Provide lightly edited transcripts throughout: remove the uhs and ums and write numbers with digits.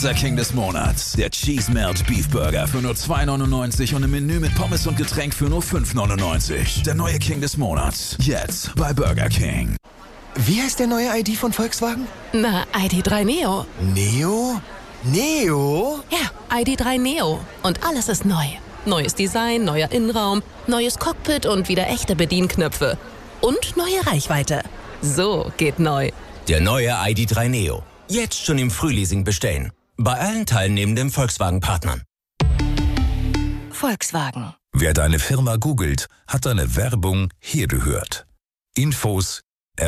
Unser King des Monats. Der Cheese Melt Beef Burger für nur $2,99 und ein Menü mit Pommes und Getränk für nur $5,99. Der neue King des Monats. Jetzt bei Burger King. Wie heißt der neue ID von Volkswagen? Na, ID.3 Neo. Neo? Neo? Ja, ID.3 Neo. Und alles ist neu. Neues Design, neuer Innenraum, neues Cockpit und wieder echte Bedienknöpfe. Und neue Reichweite. So geht neu. Der neue ID.3 Neo. Jetzt schon im Frühleasing bestellen. Bei allen teilnehmenden Volkswagen-Partnern. Volkswagen. Wer deine Firma googelt, hat deine Werbung hier gehört. Infos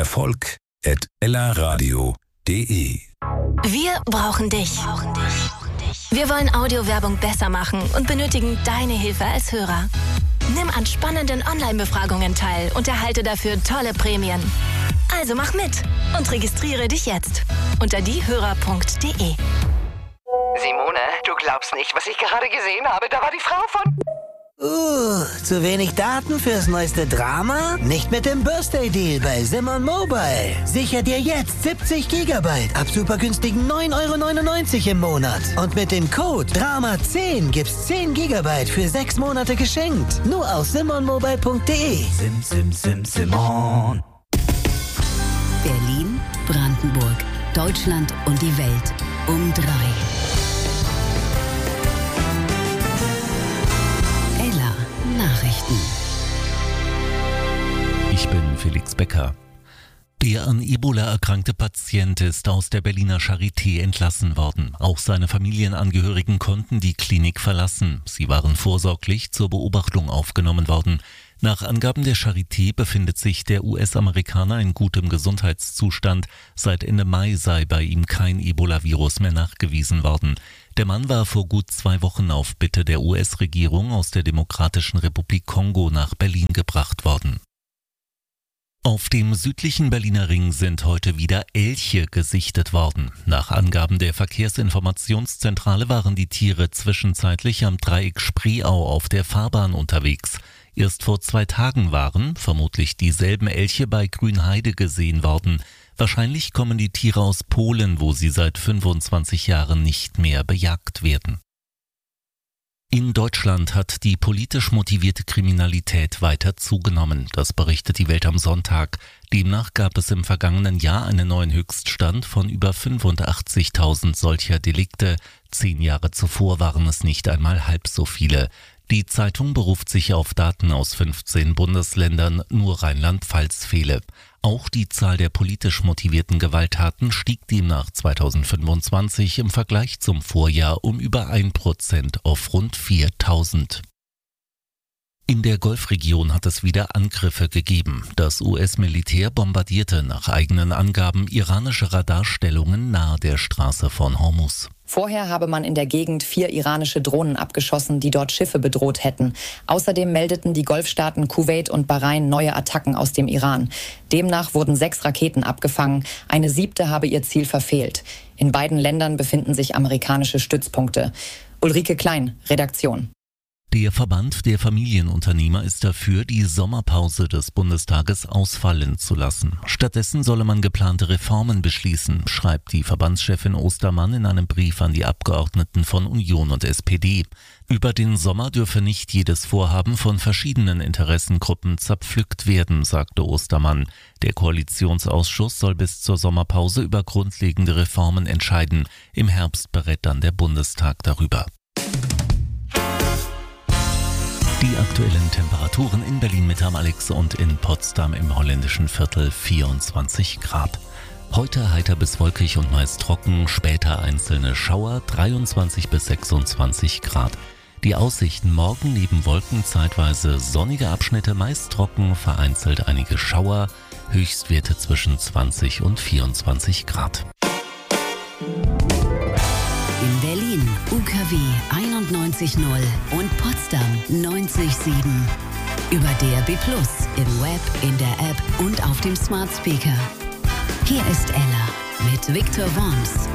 erfolg@ellaradio.de. Wir brauchen dich. Wir wollen Audiowerbung besser machen und benötigen deine Hilfe als Hörer. Nimm an spannenden Online-Befragungen teil und erhalte dafür tolle Prämien. Also mach mit und registriere dich jetzt unter diehörer.de. Simone, du glaubst nicht, was ich gerade gesehen habe. Da war die Frau von... Zu wenig Daten fürs neueste Drama? Nicht mit dem Birthday Deal bei Simon Mobile. Sicher dir jetzt 70 GB ab super günstigen 9,99 € im Monat. Und mit dem Code DRAMA10 gibt's 10 GB für 6 Monate geschenkt. Nur auf simonmobile.de. Simon. Berlin, Brandenburg, Deutschland und die Welt um 3. Nachrichten. Ich bin Felix Becker. Der an Ebola erkrankte Patient ist aus der Berliner Charité entlassen worden. Auch seine Familienangehörigen konnten die Klinik verlassen. Sie waren vorsorglich zur Beobachtung aufgenommen worden. Nach Angaben der Charité befindet sich der US-Amerikaner in gutem Gesundheitszustand. Seit Ende Mai sei bei ihm kein Ebola-Virus mehr nachgewiesen worden. Der Mann war vor gut 2 Wochen auf Bitte der US-Regierung aus der Demokratischen Republik Kongo nach Berlin gebracht worden. Auf dem südlichen Berliner Ring sind heute wieder Elche gesichtet worden. Nach Angaben der Verkehrsinformationszentrale waren die Tiere zwischenzeitlich am Dreieck Spreeau auf der Fahrbahn unterwegs. Erst vor 2 Tagen waren vermutlich dieselben Elche bei Grünheide gesehen worden. Wahrscheinlich kommen die Tiere aus Polen, wo sie seit 25 Jahren nicht mehr bejagt werden. In Deutschland hat die politisch motivierte Kriminalität weiter zugenommen. Das berichtet die Welt am Sonntag. Demnach gab es im vergangenen Jahr einen neuen Höchststand von über 85.000 solcher Delikte. 10 Jahre zuvor waren es nicht einmal halb so viele. Die Zeitung beruft sich auf Daten aus 15 Bundesländern, nur Rheinland-Pfalz fehle. Auch die Zahl der politisch motivierten Gewalttaten stieg demnach 2025 im Vergleich zum Vorjahr um über 1% auf rund 4.000. In der Golfregion hat es wieder Angriffe gegeben. Das US-Militär bombardierte nach eigenen Angaben iranische Radarstellungen nahe der Straße von Hormuz. Vorher habe man in der Gegend 4 iranische Drohnen abgeschossen, die dort Schiffe bedroht hätten. Außerdem meldeten die Golfstaaten Kuwait und Bahrain neue Attacken aus dem Iran. Demnach wurden 6 Raketen abgefangen. Eine 7. habe ihr Ziel verfehlt. In beiden Ländern befinden sich amerikanische Stützpunkte. Ulrike Klein, Redaktion. Der Verband der Familienunternehmer ist dafür, die Sommerpause des Bundestages ausfallen zu lassen. Stattdessen solle man geplante Reformen beschließen, schreibt die Verbandschefin Ostermann in einem Brief an die Abgeordneten von Union und SPD. Über den Sommer dürfe nicht jedes Vorhaben von verschiedenen Interessengruppen zerpflückt werden, sagte Ostermann. Der Koalitionsausschuss soll bis zur Sommerpause über grundlegende Reformen entscheiden. Im Herbst berät dann der Bundestag darüber. Die aktuellen Temperaturen in Berlin-Mitte am Alex und in Potsdam im holländischen Viertel 24 Grad. Heute heiter bis wolkig und meist trocken, später einzelne Schauer 23 bis 26 Grad. Die Aussichten: morgen neben Wolken zeitweise sonnige Abschnitte, meist trocken, vereinzelt einige Schauer, Höchstwerte zwischen 20 und 24 Grad. In Berlin UKW 91.0 und Potsdam 90.7. Über DAB+, im Web, in der App und auf dem Smart Speaker. Hier ist Ella mit Victor Worms.